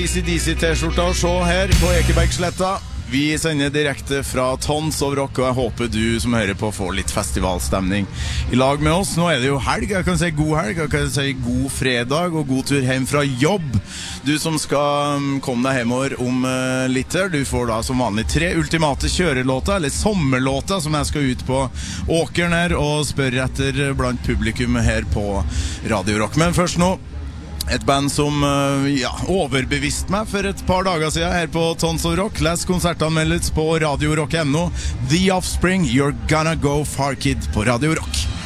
AC/DC-t-skjorta å se her på Ekebergsletta. Vi sender direkte fra Tons of Rock, og jeg håper du som hører på får litt festivalstemning i lag med oss. Nå er det jo helg, jeg kan si god helg, jeg kan si god fredag og god tur hjem fra jobb. Du som skal komme deg hjemover om litt her, du får da som vanlig 3 ultimate kjørelåter, eller sommerlåter, som jeg skal ut på åkeren her og spørre etter blant publikum her på Radio Rock. Men først nå, et band som overbevist meg for et par dager siden her på Tons of Rock. Les konsertanmeldelse på Radio Rock.no. The Offspring, You're Gonna Go Far Kid på Radio Rock.